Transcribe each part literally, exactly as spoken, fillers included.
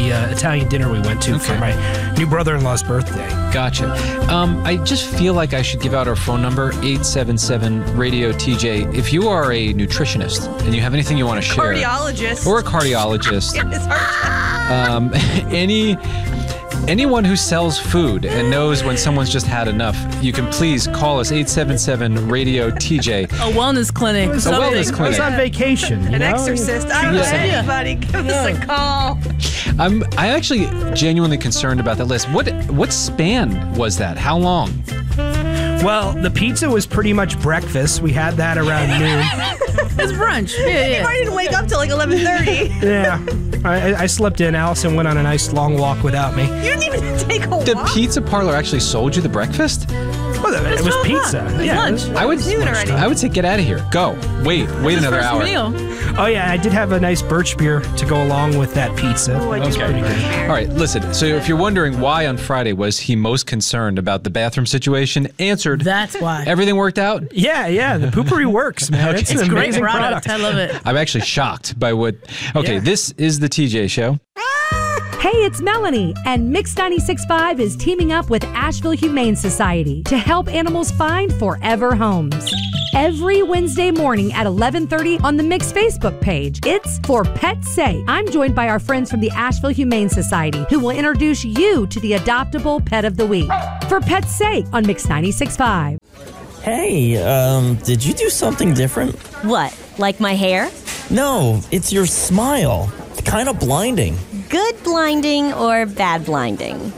the uh, Italian dinner we went to Okay. for my new brother-in-law's birthday. Gotcha. Um, I just feel like I should give out our phone number, eight seven seven radio T J. If you are a nutritionist and you have anything you want to share. Cardiologist. Or a cardiologist. It's hard. um, any... Anyone who sells food and knows when someone's just had enough, you can please call us, eight seven seven radio T J. A wellness clinic. I was, A on, wellness I clinic. was on vacation. You An know? exorcist. I don't know Yeah. anybody. Give us a call. I'm I'm actually genuinely concerned about that list. What what span was that? How long? Well, the pizza was pretty much breakfast. We had that around noon. It's brunch. Yeah, yeah. I didn't wake up till like eleven thirty. Yeah. I, I slept in. Allison went on a nice long walk without me. You didn't even take a The walk. pizza parlor actually sold you the breakfast? Well, it was pizza. It's Yeah. lunch. it was- I would noon already. I would say get out of here. Go. Wait. Wait another First hour. meal. Oh, yeah. I did have a nice birch beer to go along with that pizza. Oh, I do Okay. love birch beer. All right, listen. So if you're wondering why on Friday was he most concerned about the bathroom situation, answered. That's why. Everything worked out. Yeah, yeah. The poopery works, man. It's, It's an a great amazing product. product. I love it. I'm actually shocked by what. Okay, Yeah. this is the T J Show. Hey, it's Melanie, and Mix ninety-six point five is teaming up with Asheville Humane Society to help animals find forever homes. Every Wednesday morning at eleven thirty on the Mix Facebook page, it's For Pet's Sake. I'm joined by our friends from the Asheville Humane Society who will introduce you to the adoptable pet of the week. For Pet's Sake on Mix ninety-six point five. Hey, um, did you do something different? What, like my hair? No, it's your smile. Kind of blinding. Good blinding or bad blinding?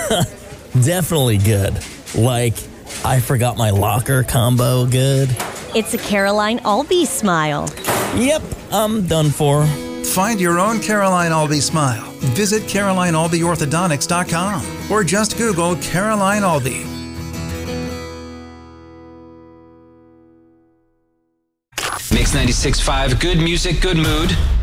Definitely good. Like, I forgot my locker combo good. It's a Caroline Albee smile. Yep, I'm done for. Find your own Caroline Albee smile. Visit Caroline Albee Orthodontics dot com or just Google Caroline Albee. Mix ninety-six point five, good music, good mood.